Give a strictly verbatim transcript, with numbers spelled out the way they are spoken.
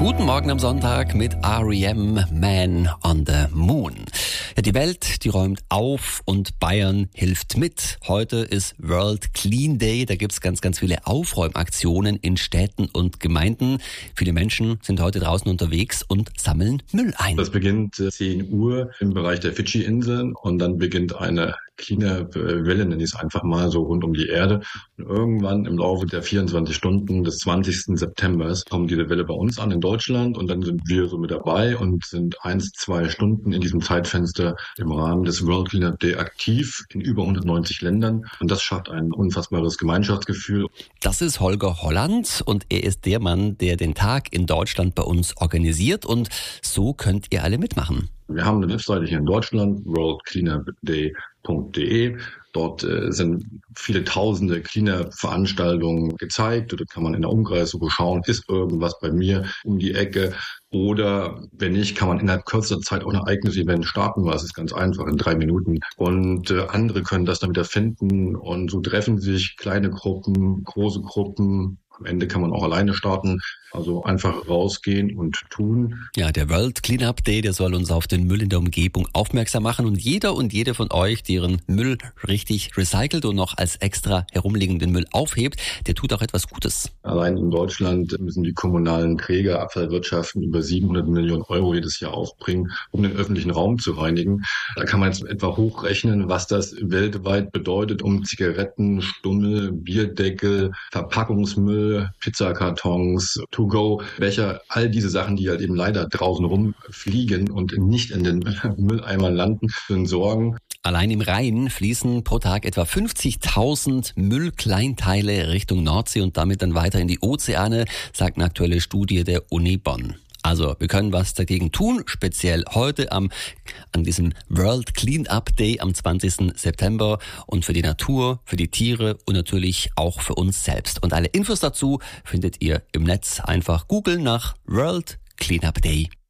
Guten Morgen am Sonntag mit R E M, Man on the Moon. Ja, die Welt, die räumt auf und Bayern hilft mit. Heute ist World Clean Day. Da gibt's ganz, ganz viele Aufräumaktionen in Städten und Gemeinden. Viele Menschen sind heute draußen unterwegs und sammeln Müll ein. Das beginnt zehn Uhr im Bereich der Fidschi-Inseln und dann beginnt eine Cleanup-Welle, nenne ich es einfach mal, so rund um die Erde. Und irgendwann im Laufe der vierundzwanzig Stunden des zwanzigsten September kommt diese Welle bei uns an in Deutschland und dann sind wir so mit dabei und sind eins, zwei Stunden in diesem Zeitfenster im Rahmen des World Cleanup Day aktiv in über hundertneunzig Ländern und das schafft ein unfassbares Gemeinschaftsgefühl. Das ist Holger Holland und er ist der Mann, der den Tag in Deutschland bei uns organisiert und so könnt ihr alle mitmachen. Wir haben eine Webseite hier in Deutschland, world cleanup day punkt de. Dort äh, sind viele tausende Cleanup-Veranstaltungen gezeigt. Da kann man in der Umkreissuche schauen, ist irgendwas bei mir um die Ecke. Oder wenn nicht, kann man innerhalb kürzester Zeit auch ein eigenes Event starten, weil es ist ganz einfach in drei Minuten. Und äh, andere können das dann wieder finden. Und so treffen sich kleine Gruppen, große Gruppen. Am Ende kann man auch alleine starten. Also einfach rausgehen und tun. Ja, der World Cleanup Day, der soll uns auf den Müll in der Umgebung aufmerksam machen. Und jeder und jede von euch, die ihren Müll richtig recycelt und noch als extra herumliegenden Müll aufhebt, der tut auch etwas Gutes. Allein in Deutschland müssen die kommunalen Träger, Abfallwirtschaften über siebenhundert Millionen Euro jedes Jahr aufbringen, um den öffentlichen Raum zu reinigen. Da kann man jetzt etwa hochrechnen, was das weltweit bedeutet, um Zigaretten, Stummel, Bierdeckel, Verpackungsmüll, Pizzakartons, To-Go-Becher, all diese Sachen, die halt eben leider draußen rumfliegen und nicht in den Mülleimern landen, zu entsorgen. Allein im Rhein fließen pro Tag etwa fünfzigtausend Müllkleinteile Richtung Nordsee und damit dann weiter in die Ozeane, sagt eine aktuelle Studie der Uni Bonn. Also wir können was dagegen tun, speziell heute am an diesem World Cleanup Day am zwanzigsten September und für die Natur, für die Tiere und natürlich auch für uns selbst. Und alle Infos dazu findet ihr im Netz. Einfach googeln nach World Cleanup Day.